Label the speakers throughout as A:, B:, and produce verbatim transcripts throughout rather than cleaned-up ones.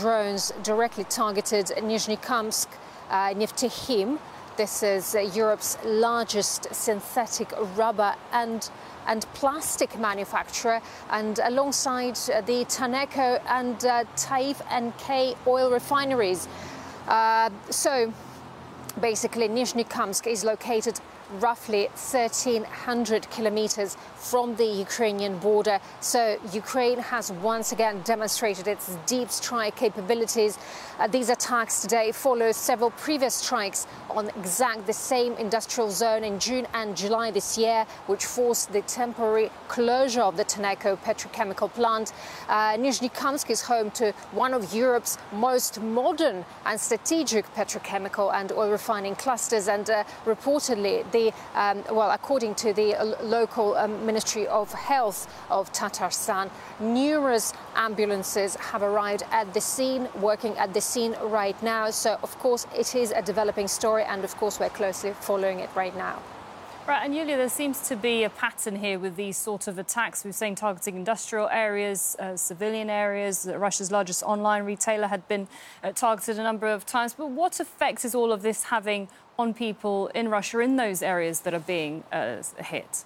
A: drones directly targeted Nizhnekamsk, uh, Neftekhim. This is uh, Europe's largest synthetic rubber and and plastic manufacturer, and alongside uh, the Tenneco and uh, Taif N K oil refineries. Uh, so basically, Nizhnekamsk is located roughly thirteen hundred kilometers from the Ukrainian border. So Ukraine has once again demonstrated its deep strike capabilities. Uh, these attacks today follow several previous strikes on exact the same industrial zone in June and July this year, which forced the temporary closure of the Tenneco petrochemical plant. Uh, Nizhnekamsk is home to one of Europe's most modern and strategic petrochemical and oil refining clusters, and uh, reportedly the Um, well, according to the uh, local um, Ministry of Health of Tatarstan, numerous ambulances have arrived at the scene, working at the scene right now. So, of course, it is a developing story, and, of course, we're closely following it right now.
B: Right, and Yulia, there seems to be a pattern here with these sort of attacks. We've seen targeting industrial areas, uh, civilian areas. Russia's largest online retailer had been uh, targeted a number of times. But what effect is all of this having on people in Russia in those areas that are being uh, hit?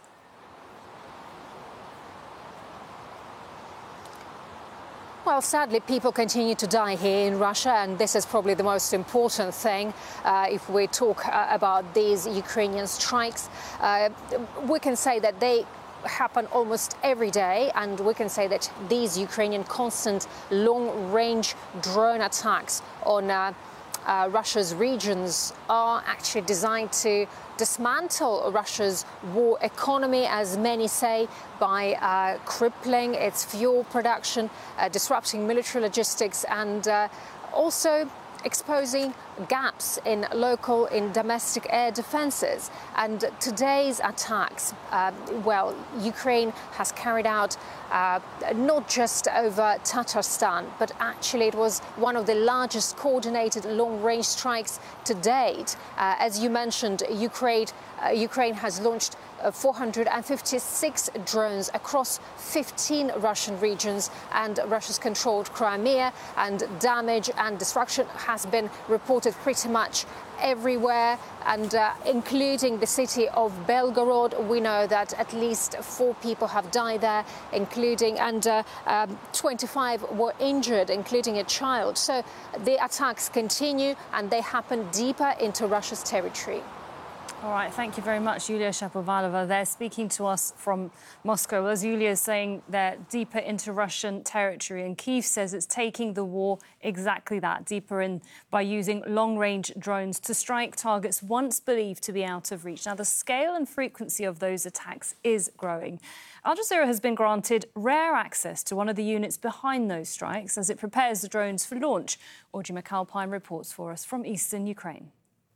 A: Well, sadly, people continue to die here in Russia, and this is probably the most important thing uh, if we talk uh, about these Ukrainian strikes. Uh, we can say that they happen almost every day, and we can say that these Ukrainian constant long-range drone attacks on uh, uh, Russia's regions are actually designed to dismantle Russia's war economy, as many say, by uh, crippling its fuel production, uh, disrupting military logistics, and uh, also exposing gaps in local, in domestic air defenses. And today's attacks, uh, well, Ukraine has carried out uh, not just over Tatarstan, but actually it was one of the largest coordinated long-range strikes to date. Uh, as you mentioned, Ukraine, uh, Ukraine has launched Uh, four hundred fifty-six drones across fifteen Russian regions and Russia's controlled Crimea, and damage and destruction has been reported pretty much everywhere, and uh, including the city of Belgorod. We know that at least four people have died there, including, and uh, um, twenty-five were injured, including a child. So the attacks continue, and they happen deeper into Russia's territory.
B: All right, thank you very much, Yulia Shapovalova. They're speaking to us from Moscow. As Yulia is saying, they're deeper into Russian territory, and Kyiv says it's taking the war exactly that, deeper in, by using long-range drones to strike targets once believed to be out of reach. Now, the scale and frequency of those attacks is growing. Al Jazeera has been granted rare access to one of the units behind those strikes as it prepares the drones for launch. Audrey McAlpine reports for us from eastern Ukraine.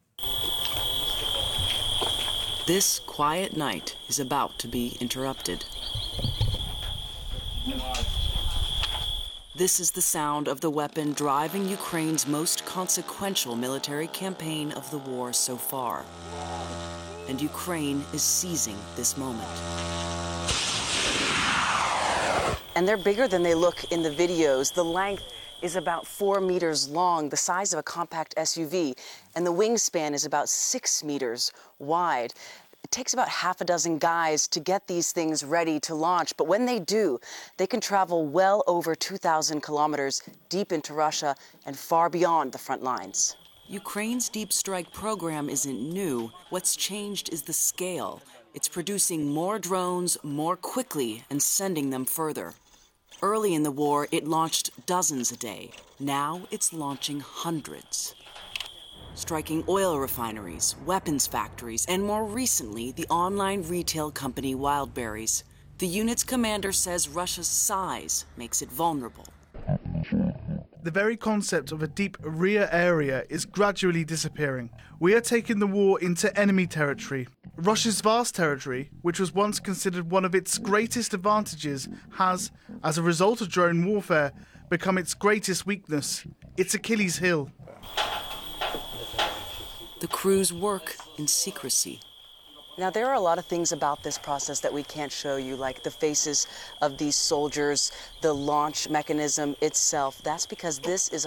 C: This quiet night is about to be interrupted. This is the sound of the weapon driving Ukraine's most consequential military campaign of the war so far. And Ukraine is seizing this moment.
D: And they're bigger than they look in the videos. The length is about four meters long, the size of a compact S U V, and the wingspan is about six meters wide. It takes about half a dozen guys to get these things ready to launch, but when they do, they can travel well over two thousand kilometers deep into Russia and far beyond the front lines.
C: Ukraine's deep strike program isn't new. What's changed is the scale. It's producing more drones more quickly and sending them further. Early in the war, it launched dozens a day. Now it's launching hundreds. Striking oil refineries, weapons factories, and more recently, the online retail company Wildberries. The unit's commander says Russia's size makes it vulnerable.
E: The very concept of a deep rear area is gradually disappearing. We are taking the war into enemy territory. Russia's vast territory, which was once considered one of its greatest advantages, has, as a result of drone warfare, become its greatest weakness, its Achilles heel.
C: The crews work in secrecy.
D: Now, there are a lot of things about this process that we can't show you, like the faces of these soldiers, the launch mechanism itself. That's because this is